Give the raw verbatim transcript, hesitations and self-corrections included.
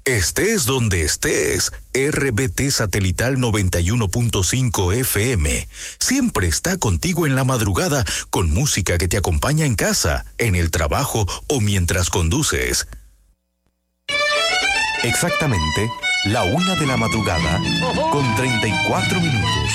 Estés donde estés, R B T Satelital noventa y uno punto cinco F M siempre está contigo en la madrugada con música que te acompaña en casa, en el trabajo o mientras conduces. Exactamente la una de la madrugada con treinta y cuatro minutos.